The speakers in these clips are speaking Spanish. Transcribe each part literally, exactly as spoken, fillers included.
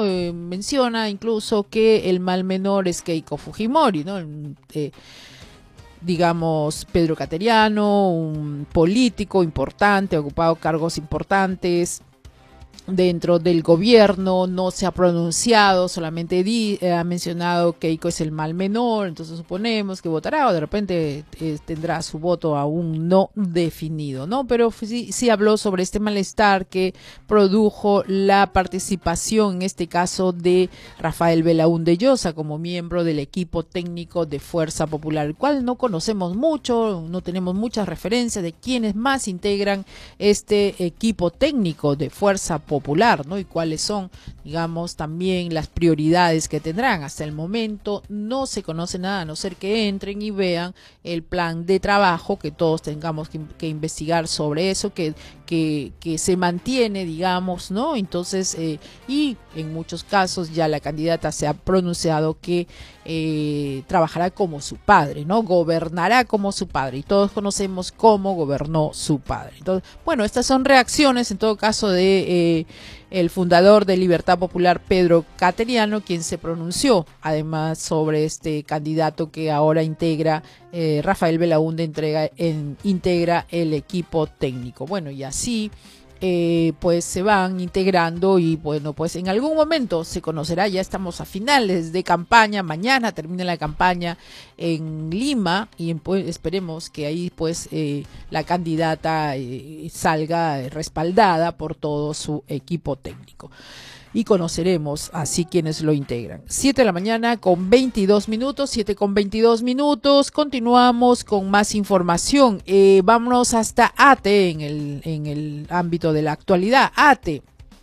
¿no? Eh, menciona incluso que el mal menor es Keiko Fujimori, ¿no? Eh, digamos, Pedro Cateriano, un político importante, ha ocupado cargos importantes dentro del gobierno, no se ha pronunciado, solamente di, eh, ha mencionado que Keiko es el mal menor, entonces suponemos que votará o de repente eh, tendrá su voto aún no definido, ¿no? Pero sí, sí habló sobre este malestar que produjo la participación, en este caso, de Rafael Belaúnde Llosa como miembro del equipo técnico de Fuerza Popular, el cual no conocemos mucho, no tenemos muchas referencias de quiénes más integran este equipo técnico de Fuerza Popular. Popular, ¿no? Y cuáles son, digamos, también las prioridades que tendrán. Hasta el momento no se conoce nada, a no ser que entren y vean el plan de trabajo, que todos tengamos que, que investigar sobre eso, que, que, que se mantiene, digamos, ¿no? Entonces, eh, y en muchos casos ya la candidata se ha pronunciado que eh, trabajará como su padre, ¿no? Gobernará como su padre, y todos conocemos cómo gobernó su padre. Entonces, bueno, estas son reacciones, en todo caso, de eh, el fundador de Libertad Popular, Pedro Cateriano, quien se pronunció además sobre este candidato que ahora integra, eh, Rafael Belaúnde entrega, en, integra el equipo técnico. Bueno, y así eh, pues se van integrando y bueno, pues en algún momento se conocerá, ya estamos a finales de campaña, mañana termina la campaña en Lima y pues, esperemos que ahí pues eh, la candidata eh, salga respaldada por todo su equipo técnico. Y conoceremos así quienes lo integran. siete de la mañana con veintidós minutos, siete con veintidós minutos. Continuamos con más información. Eh, vámonos hasta ATE en el, en el ámbito de la actualidad. ATE.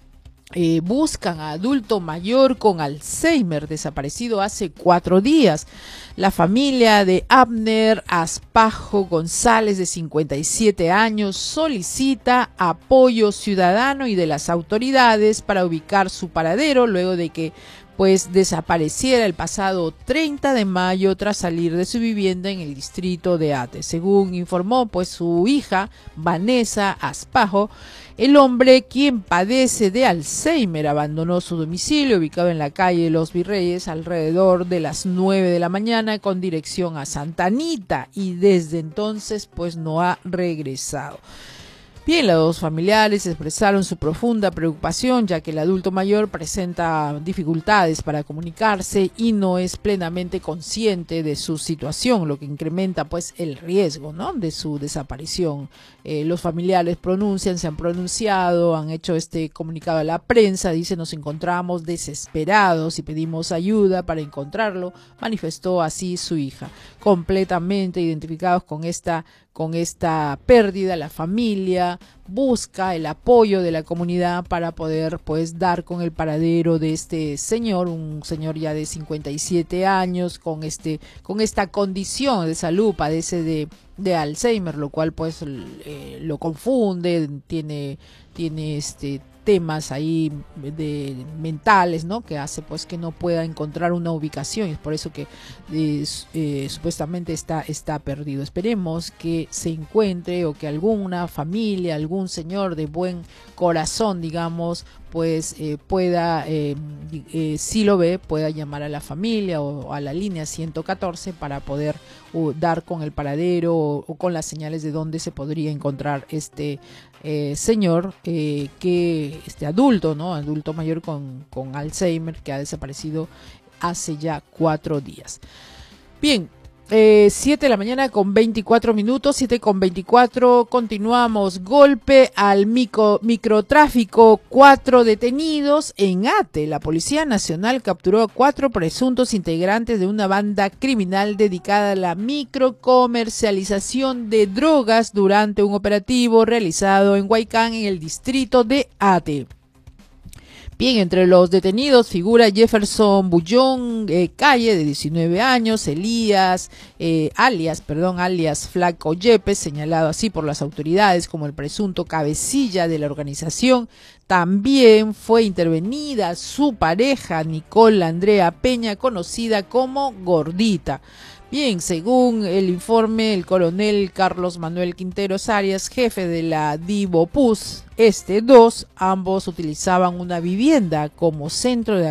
Eh, buscan a adulto mayor con Alzheimer desaparecido hace cuatro días. La familia de Abner Aspajo González, de cincuenta y siete años, solicita apoyo ciudadano y de las autoridades para ubicar su paradero luego de que pues desapareciera el pasado treinta de mayo tras salir de su vivienda en el distrito de Ate. Según informó pues su hija Vanessa Aspajo, el hombre, quien padece de Alzheimer, abandonó su domicilio ubicado en la calle Los Virreyes alrededor de las nueve de la mañana con dirección a Santa Anita y desde entonces pues no ha regresado. Bien, los familiares expresaron su profunda preocupación ya que el adulto mayor presenta dificultades para comunicarse y no es plenamente consciente de su situación, lo que incrementa pues el riesgo, ¿no?, de su desaparición. Eh, los familiares pronuncian, se han pronunciado, han hecho este comunicado a la prensa, dice: nos encontramos desesperados y pedimos ayuda para encontrarlo, manifestó así su hija. Completamente identificados con esta con esta pérdida, la familia busca el apoyo de la comunidad para poder pues dar con el paradero de este señor, un señor ya de cincuenta y siete años con este con esta condición de salud, padece de de Alzheimer, lo cual pues eh, lo confunde, tiene tiene este temas ahí de mentales, ¿no?, que hace pues que no pueda encontrar una ubicación, y es por eso que eh, eh, supuestamente está, está perdido. Esperemos que se encuentre o que alguna familia, algún señor de buen corazón, digamos, pues eh, pueda, eh, eh, si lo ve, pueda llamar a la familia o, o a la línea ciento catorce para poder uh, dar con el paradero o, o con las señales de dónde se podría encontrar este eh, señor, eh, que este adulto, ¿no?, adulto mayor con, con Alzheimer, que ha desaparecido hace ya cuatro días. Bien. Eh, siete de la mañana con veinticuatro minutos, siete con veinticuatro, continuamos. Golpe al micro, microtráfico, cuatro detenidos en Ate. La Policía Nacional capturó a cuatro presuntos integrantes de una banda criminal dedicada a la microcomercialización de drogas durante un operativo realizado en Huaycán, en el distrito de Ate. Bien, entre los detenidos figura Jefferson Bullón eh, Calle, de diecinueve años, Elías, eh, alias, perdón, alias Flaco Yepes, señalado así por las autoridades como el presunto cabecilla de la organización. También fue intervenida su pareja, Nicole Andrea Peña, conocida como Gordita. Bien, según el informe, el coronel Carlos Manuel Quinteros Arias, jefe de la Divopus Este dos, ambos utilizaban una vivienda como centro de